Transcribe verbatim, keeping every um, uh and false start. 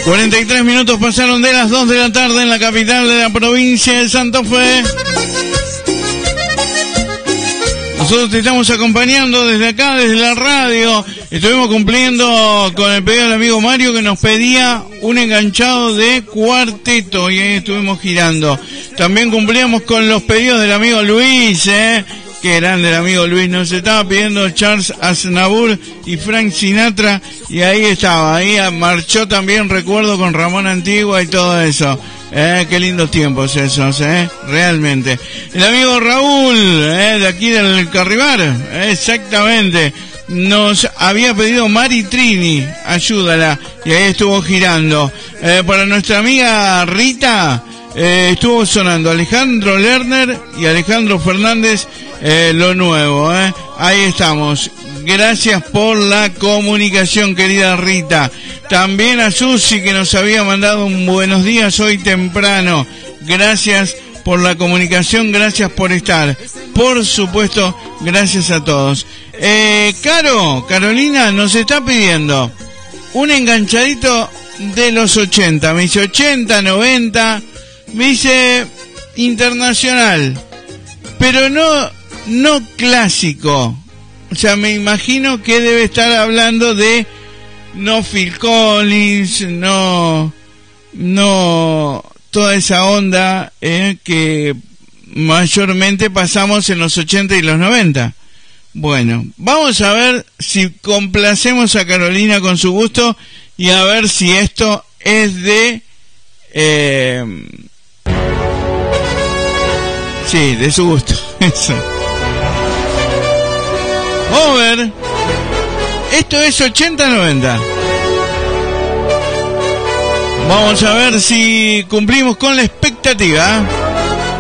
cuarenta y tres minutos pasaron de las dos de la tarde en la capital de la provincia de Santa Fe. Nosotros te estamos acompañando desde acá, desde la radio. Estuvimos cumpliendo con el pedido del amigo Mario, que nos pedía un enganchado de cuarteto, y ahí estuvimos girando. También cumplíamos con los pedidos del amigo Luis, eh. Qué grande el amigo Luis, nos estaba pidiendo Charles Aznavour y Frank Sinatra, y ahí estaba, ahí marchó también, recuerdo, con Ramón Antigua y todo eso. Eh, qué lindos tiempos esos, eh, realmente. El amigo Raúl, eh, de aquí del Carribar, eh, exactamente, nos había pedido Mari Trini, ayúdala, y ahí estuvo girando. Eh, para nuestra amiga Rita, eh, estuvo sonando Alejandro Lerner y Alejandro Fernández, eh, lo nuevo, eh. Ahí estamos. Gracias por la comunicación, querida Rita. También a Susi, que nos había mandado un buenos días hoy temprano. Gracias por la comunicación, gracias por estar. Por supuesto, gracias a todos. Eh, Caro, Carolina nos está pidiendo un enganchadito de los ochenta. Me dice ochenta, noventa, me dice internacional, pero no, no clásico. O sea, me imagino que debe estar hablando de no Phil Collins, no, no toda esa onda eh, que mayormente pasamos en los ochenta y los noventa. Bueno, vamos a ver si complacemos a Carolina con su gusto y a ver si esto es de... Eh, sí, de su gusto. Eso. Over. Esto es ochenta noventa. Vamos a ver si cumplimos con la expectativa.